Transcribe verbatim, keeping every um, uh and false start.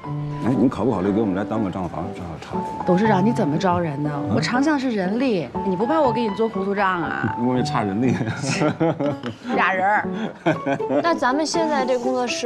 哎，你考不考虑给我们来当个账房？正好差点。 董事长，你怎么招人呢？我长项是人力，你不怕我给你做糊涂账啊？ 因为差人力。 俩人儿。 那咱们现在这工作室